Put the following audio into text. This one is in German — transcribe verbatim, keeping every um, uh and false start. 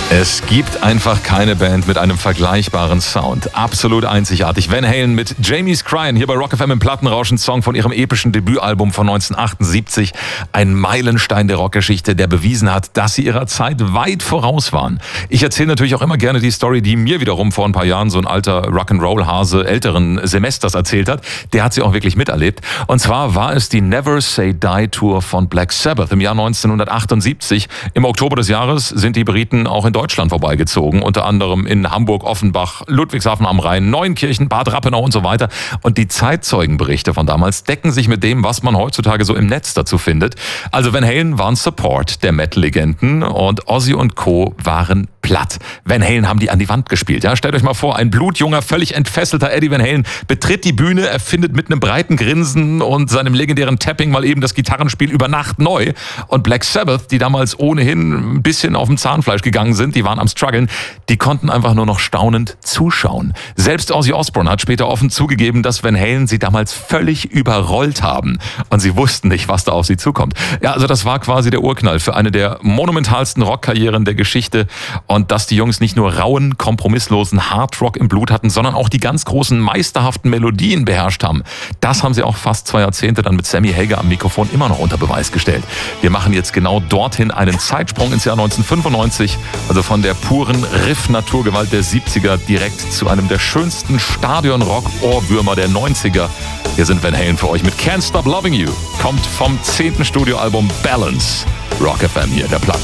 Es gibt einfach keine Band mit einem vergleichbaren Sound. Absolut einzigartig. Van Halen mit Jamie's Crying hier bei Rock F M im Plattenrauschen, Song von ihrem epischen Debütalbum von neunzehnhundertachtundsiebzig. Ein Meilenstein der Rockgeschichte, der bewiesen hat, dass sie ihrer Zeit weit voraus waren. Ich erzähle natürlich auch immer gerne die Story, die mir wiederum vor ein paar Jahren so ein alter Rock'n'Roll-Hase älteren Semesters erzählt hat. Der hat sie auch wirklich miterlebt. Und zwar war es die Never Say Die Tour von Black Sabbath im Jahr neunzehnhundertachtundsiebzig. Im Oktober des Jahres sind die Briten auch in Deutschland vorbeigezogen, unter anderem in Hamburg, Offenbach, Ludwigshafen am Rhein, Neunkirchen, Bad Rappenau und so weiter. Und die Zeitzeugenberichte von damals decken sich mit dem, was man heutzutage so im Netz dazu findet. Also Van Halen waren Support der Metal-Legenden und Ozzy und Co. waren platt. Van Halen haben die an die Wand gespielt. Ja, stellt euch mal vor, ein blutjunger, völlig entfesselter Eddie Van Halen betritt die Bühne, er findet mit einem breiten Grinsen und seinem legendären Tapping mal eben das Gitarrenspiel über Nacht neu. Und Black Sabbath, die damals ohnehin ein bisschen auf dem Zahnfleisch gegangen sind, die waren am struggeln, die konnten einfach nur noch staunend zuschauen. Selbst Ozzy Osbourne hat später offen zugegeben, dass Van Halen sie damals völlig überrollt haben. Und sie wussten nicht, was da auf sie zukommt. Ja, also das war quasi der Urknall für eine der monumentalsten Rockkarrieren der Geschichte. Und dass die Jungs nicht nur rauen, kompromisslosen Hardrock im Blut hatten, sondern auch die ganz großen, meisterhaften Melodien beherrscht haben. Das haben sie auch fast zwei Jahrzehnte dann mit Sammy Hagar am Mikrofon immer noch unter Beweis gestellt. Wir machen jetzt genau dorthin einen Zeitsprung ins Jahr neunzehnhundertfünfundneunzig, also von der puren Riff-Naturgewalt der siebziger direkt zu einem der schönsten Stadion-Rock-Ohrwürmer der neunziger. Hier sind Van Halen für euch mit Can't Stop Loving You. Kommt vom zehnten Studioalbum Balance. Rock F M hier, der Platten.